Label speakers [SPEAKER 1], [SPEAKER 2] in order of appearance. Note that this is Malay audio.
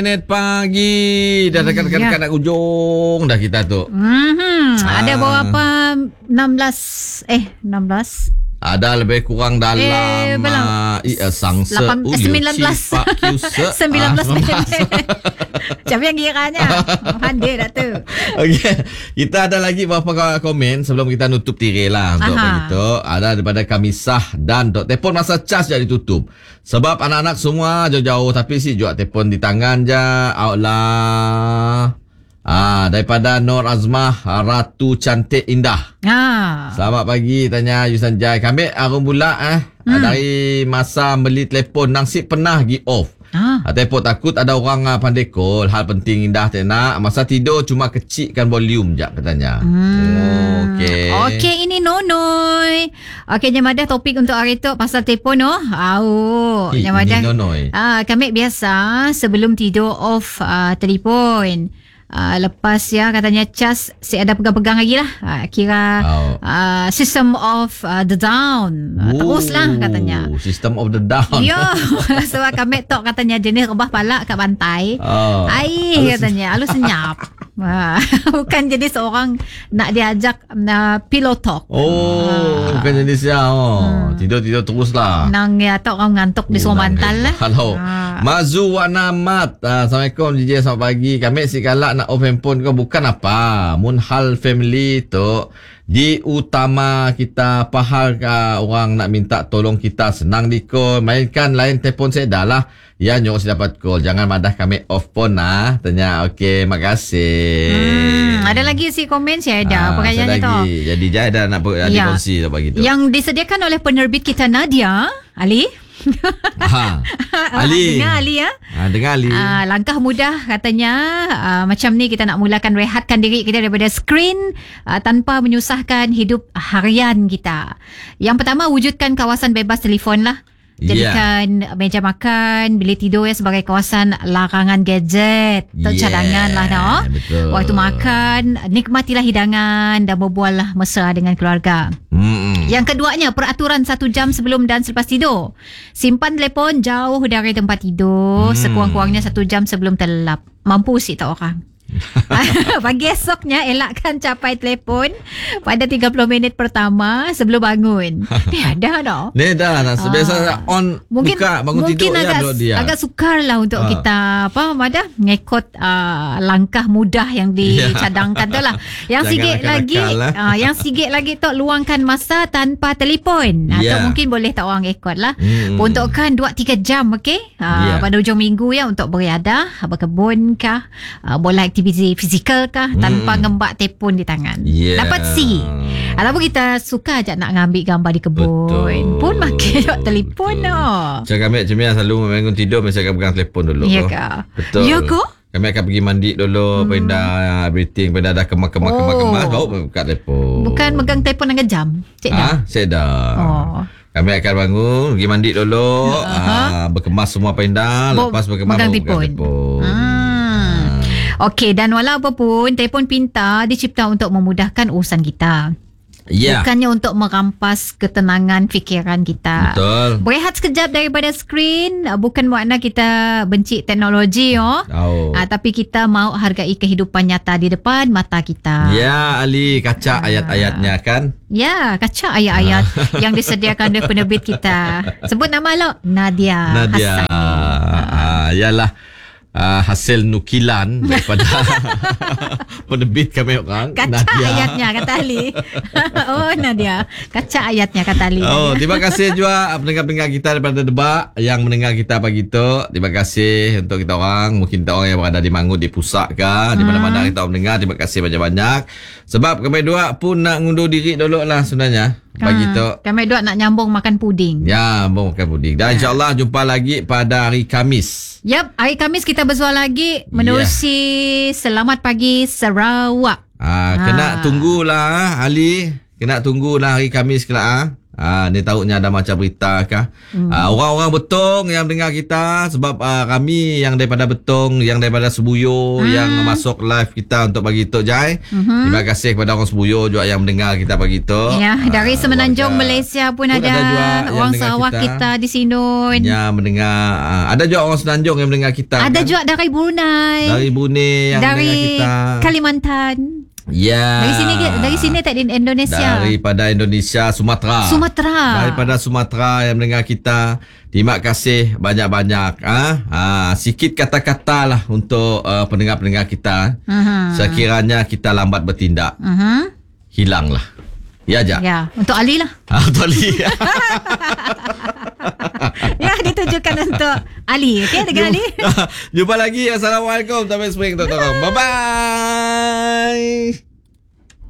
[SPEAKER 1] Net pagi. Dah dekat-dekat nak ujung dah kita tu.
[SPEAKER 2] Ada berapa 16
[SPEAKER 1] Ada lebih kurang dalam 19
[SPEAKER 2] 19 Siapa yang kiranya? Pandai dah tu.
[SPEAKER 1] Okey, kita ada lagi beberapa komen sebelum kita nutup tirai lah untuk begitu. Ada daripada Kamisah dan telefon masa cas jadi ditutup. Sebab anak-anak semua jauh-jauh tapi si jual telefon di tangan je. Allah. Daripada Nur Azmah, Ratu Cantik Indah. Selamat pagi, tanya Yusan Jai. Kami arum pula dari masa beli telefon nangsip pernah gi off. Telefon takut ada orang pandai call. Hal penting Indah tak nak. Masa tidur cuma kecilkan volume je katanya. Okey,
[SPEAKER 2] ini Nonoy. Okey, Jemadah topik untuk hari tu pasal telefon Jemadah. Kami biasa sebelum tidur off telefon. Lepas katanya cas si ada pegang-pegang lagi lah. Kira system of the down. Teruslah katanya.
[SPEAKER 1] System of the down.
[SPEAKER 2] Ya. Sebab kami tok katanya jenis rebah palak kat pantai. Air katanya. Halus senyap. Bukan jenis orang nak diajak pillow talk.
[SPEAKER 1] Bukan jenis tidur-tidur teruslah.
[SPEAKER 2] Nang tok orang ngantuk di Sumantal lah.
[SPEAKER 1] Halo. Mazu Wanamat. Assalamualaikum DJ, selamat pagi. Kami si galak nak off handphone kau bukan apa. Mun hal family tu di utama kita pahal ka orang nak minta tolong kita senang di call. Mainkan lain telefon saya dah lah. Ya nyok saya dapat call. Jangan madah kami off phone lah. Tanya okey, makasih.
[SPEAKER 2] Ada lagi si komen saya ada. Perkayaan tu.
[SPEAKER 1] Jadi Jai dah nak dikongsi apa gitu.
[SPEAKER 2] Yang disediakan oleh penerbit kita Nadia Ali.
[SPEAKER 1] Ali.
[SPEAKER 2] Dengar Ali ya.
[SPEAKER 1] Dengar Ali.
[SPEAKER 2] Langkah mudah katanya. Macam ni kita nak mulakan rehatkan diri kita daripada skrin tanpa menyusahkan hidup harian kita. Yang pertama, wujudkan kawasan bebas telefon lah. Jadikan meja makan, bilik tidur sebagai kawasan larangan gadget atau cadangan lah.
[SPEAKER 1] Betul.
[SPEAKER 2] Waktu makan, nikmatilah hidangan dan berbual lah mesra dengan keluarga. Yang keduanya, peraturan 1 jam sebelum dan selepas tidur. Simpan telefon jauh dari tempat tidur, sekurang-kurangnya 1 jam sebelum terlelap. Mampu sih tak orang. Pagi esoknya elakkan capai telefon pada 30 minit pertama sebelum bangun. Ni ada dah.
[SPEAKER 1] Ni dah biasa on
[SPEAKER 2] mungkin,
[SPEAKER 1] buka bangun tidur
[SPEAKER 2] agak sukar lah untuk kita ngikut langkah mudah yang dicadangkan tu lah. Yang sikit lagi tu luangkan masa tanpa telefon. Atau mungkin boleh tak orang ikut lah. Peruntukkan 2-3 jam pada hujung minggu untuk beriadah, berkebun kah, bola aktiviti fizikal kah, tanpa ngembak telefon di tangan. Dapat si. Ataupun kita suka je nak ngambil gambar di kebun, pun makin telefon
[SPEAKER 1] Cakap kami selalu bangun tidur mesti akan pegang telefon dulu.
[SPEAKER 2] Ya ke?
[SPEAKER 1] Betul.
[SPEAKER 2] Ya ke?
[SPEAKER 1] Kami akan pergi mandi dulu, pindah everything, pindah dah kemas baru buka telefon.
[SPEAKER 2] Bukan megang telefon dengan jam. Cik dah.
[SPEAKER 1] Cik dah. Kami akan bangun, pergi mandi dulu, berkemas semua pindah, lepas berkemas baru pegang telefon.
[SPEAKER 2] Okey, dan walau apapun, telefon pintar dicipta untuk memudahkan urusan kita. Bukannya untuk merampas ketenangan fikiran kita.
[SPEAKER 1] Betul.
[SPEAKER 2] Berehat sekejap daripada skrin bukan makna kita benci teknologi tapi kita mau hargai kehidupan nyata di depan mata kita.
[SPEAKER 1] Ya, Ali, kacak ayat-ayatnya kan?
[SPEAKER 2] Ya, kacak ayat-ayat yang disediakan oleh penerbit kita. Sebut nama lo, Nadia Hassan.
[SPEAKER 1] Yalah. Hasil nukilan daripada penerbit kami orang.
[SPEAKER 2] Kacak ayatnya kata Ali. Nadia, kacak ayatnya kata Ali.
[SPEAKER 1] Terima kasih juga pendengar-pendengar kita daripada Debak yang mendengar kita pagi tu. Terima kasih untuk kita orang. Mungkin kita orang yang berada di Mangut, di pusat ke, di mana-mana kita orang mendengar. Terima kasih banyak-banyak. Sebab kami dua pun nak ngundur diri dulu lah sebenarnya. Pagi tu
[SPEAKER 2] kami dua nak nyambung makan puding.
[SPEAKER 1] Nyambung makan puding. Dan insyaAllah jumpa lagi pada hari Khamis.
[SPEAKER 2] Hari Khamis kita bersua lagi menerusi Selamat Pagi Sarawak.
[SPEAKER 1] Kena tunggulah Ali. Kena tunggulah hari Khamis kelak. Ni tahunya ada macam berita kah? Orang-orang Betong yang mendengar kita, sebab kami yang daripada Betong, yang daripada Sebuyo yang masuk live kita untuk bagi Tok Jai. Terima kasih kepada orang Sebuyo juga yang mendengar kita pagi Tok.
[SPEAKER 2] Ya, dari Semenanjung Malaysia pun ada orang Sarawak kita di Sinun.
[SPEAKER 1] Yang mendengar, ada juga orang Semenanjung yang mendengar kita.
[SPEAKER 2] Ada juga dari Brunei.
[SPEAKER 1] Dari Brunei yang
[SPEAKER 2] dari
[SPEAKER 1] mendengar kita.
[SPEAKER 2] Kalimantan.
[SPEAKER 1] Ya.
[SPEAKER 2] Dari sini tak di Indonesia.
[SPEAKER 1] Daripada Indonesia, Sumatera. Daripada Sumatera yang mendengar kita. Terima kasih banyak-banyak. Sikit kata-kata lah untuk pendengar-pendengar kita. Sekiranya kita lambat bertindak, hilanglah. Ya, Jak.
[SPEAKER 2] Ya, untuk Ali lah.
[SPEAKER 1] Untuk Ali.
[SPEAKER 2] Ya, ditujukan untuk Ali. Okey, dengan Ali.
[SPEAKER 1] Jumpa lagi. Assalamualaikum. Sampai spring. Bye-bye.